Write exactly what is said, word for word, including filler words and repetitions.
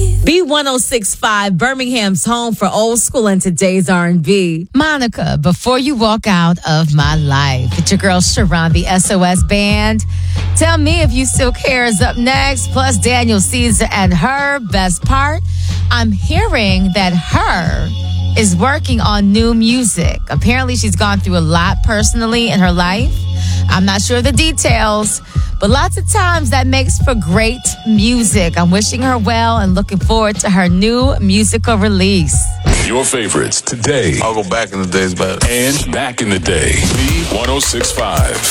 B one oh six point five, Birmingham's home for old school and today's R and B. Monica, before you walk out of my life, it's your girl Sharon, the S O S Band. Tell me if you still care is up next, plus Daniel Caesar and her best part. I'm hearing that her is working on new music. Apparently, she's gone through a lot personally in her life. I'm not sure the details, but lots of times that makes for great music. I'm wishing her well and looking forward to her new musical release. Your favorites today. I'll go back in the days, but and back in the day. B one oh six point five.